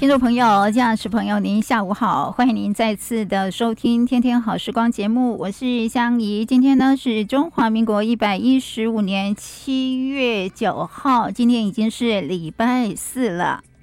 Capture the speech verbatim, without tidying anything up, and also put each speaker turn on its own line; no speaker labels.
听众朋友、驾驶朋友，您下午好，欢迎您再次的收听《天天好时光》节目，我是香怡。今天呢是中华民国一百一十五年七月九号，今天已经是礼拜四了。